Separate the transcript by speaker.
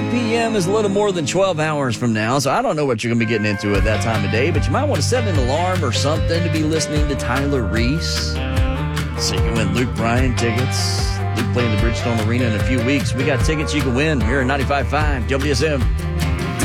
Speaker 1: 5 p.m. is a little more than 12 hours from now, so I don't know what you're going to be getting into at that time of day, but you might want to set an alarm or something to be listening to Tyler Reese. So you can win Luke Bryan tickets. Luke playing the Bridgestone Arena in a few weeks. We got tickets you can win here at 95.5 WSM.